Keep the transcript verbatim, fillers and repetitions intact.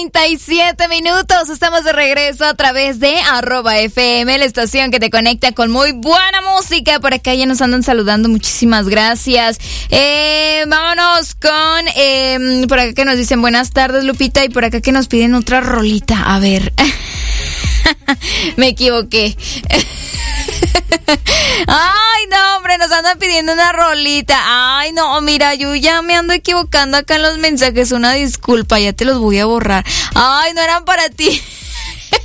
treinta y siete minutos, estamos de regreso a través de arroba F M, la estación que te conecta con muy buena música. Por acá ya nos andan saludando, muchísimas gracias. Eh, vámonos con, eh, por acá que nos dicen buenas tardes, Lupita, y por acá que nos piden otra rolita. A ver, me equivoqué. Ay, no, hombre, nos andan pidiendo una rolita. Ay, no, mira, yo ya me ando equivocando acá en los mensajes. Una disculpa, ya te los voy a borrar. Ay, no eran para ti.